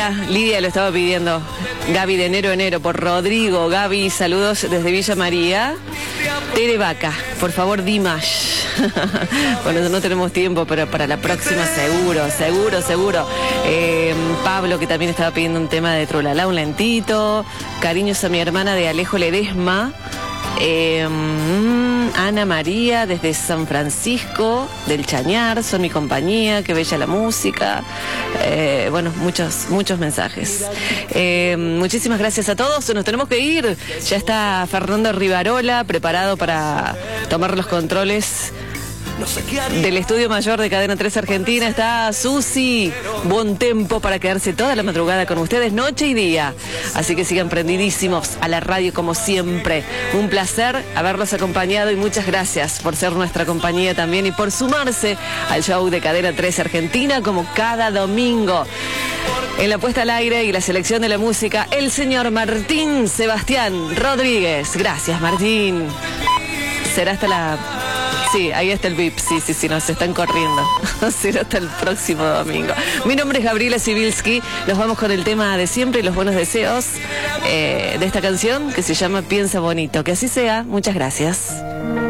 Lidia lo estaba pidiendo. Gaby de enero por Rodrigo. Gaby, saludos desde Villa María. Tere Vaca, por favor, Dimash. Bueno, no tenemos tiempo, pero para la próxima seguro. Pablo, que también estaba pidiendo un tema de Trolalá, un lentito. Cariños a mi hermana de Alejo Ledesma. Ana María desde San Francisco del Chañar, son mi compañía, qué bella la música. Bueno, muchos mensajes. Muchísimas gracias a todos, nos tenemos que ir. Ya está Fernando Rivarola preparado para tomar los controles del estudio mayor de Cadena 3 Argentina. Está Susi, buen tempo para quedarse toda la madrugada con ustedes, noche y día. Así que sigan prendidísimos a la radio como siempre. Un placer haberlos acompañado y muchas gracias por ser nuestra compañía también y por sumarse al show de Cadena 3 Argentina como cada domingo. En la puesta al aire y la selección de la música, el señor Martín Sebastián Rodríguez. Gracias, Martín. Será hasta la... Sí, ahí está el VIP, sí, nos están corriendo. Será hasta el próximo domingo. Mi nombre es Gabriela Sibilski, nos vamos con el tema de siempre y los buenos deseos de esta canción que se llama Piensa Bonito. Que así sea, muchas gracias.